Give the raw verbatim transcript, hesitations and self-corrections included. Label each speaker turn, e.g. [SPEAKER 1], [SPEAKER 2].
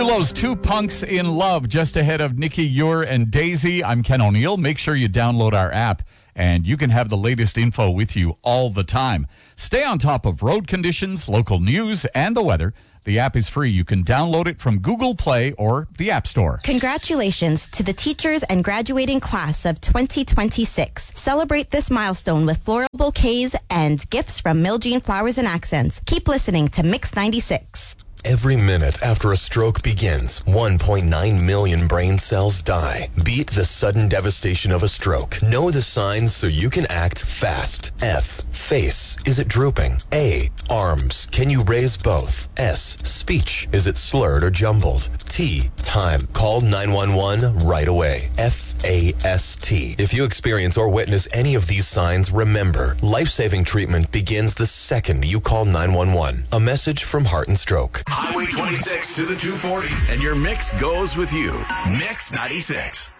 [SPEAKER 1] Zulo's Two Punks in Love, just ahead of Nikki Ure and Daisy. I'm Ken O'Neill. Make sure you download our app, and you can have the latest info with you all the time. Stay on top of road conditions, local news, and the weather. The app is free. You can download it from Google Play or the App Store.
[SPEAKER 2] Congratulations to the teachers and graduating class of twenty twenty-six. Celebrate this milestone with floral bouquets and gifts from Miljean Flowers and Accents. Keep listening to Mix ninety-six.
[SPEAKER 3] Every minute after a stroke begins, one point nine million brain cells die. Beat the sudden devastation of a stroke. Know the signs so you can act fast. F. Face. Is it drooping? A. Arms. Can you raise both? S. Speech. Is it slurred or jumbled? T. Time. Call nine one one right away. F A S T. If you experience or witness any of these signs, remember, life-saving treatment begins the second you call nine one one. A message from Heart and Stroke.
[SPEAKER 4] Highway twenty-six to the two forty, and your mix goes with you. Mix ninety-six.